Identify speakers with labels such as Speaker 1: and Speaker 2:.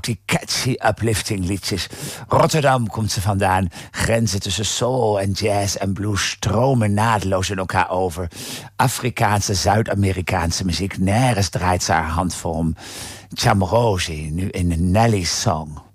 Speaker 1: die catchy uplifting liedjes. Rotterdam komt ze vandaan. Grenzen tussen soul en jazz en blues stromen naadloos in elkaar over. Afrikaanse, Zuid-Amerikaanse muziek. Nergens draait ze haar hand voor om. Chamrozi, nu in Nelly's Song.